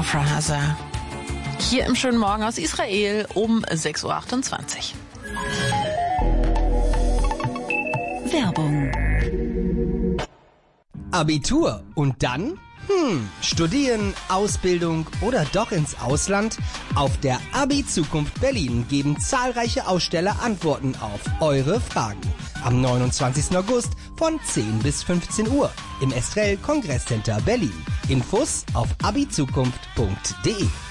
Afra Hazar. Hier im schönen Morgen aus Israel um 6.28 Uhr. Werbung. Abitur und dann? Studieren, Ausbildung oder doch ins Ausland? Auf der Abi-Zukunft Berlin geben zahlreiche Aussteller Antworten auf eure Fragen. Am 29. August von 10 bis 15 Uhr im Estrell Kongresscenter Berlin. Infos auf abizukunft.de.